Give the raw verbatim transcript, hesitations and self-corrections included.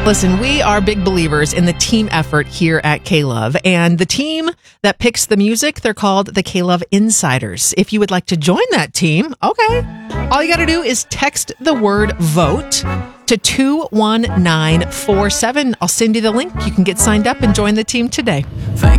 Listen, we are big believers in the team effort here at K-Love, and the team that picks the music, they're called the K-Love Insiders. If you would like to join that team, okay, all you got to do is text the word VOTE to two one nine four seven. I'll send you the link. You can get signed up and join the team today. Thank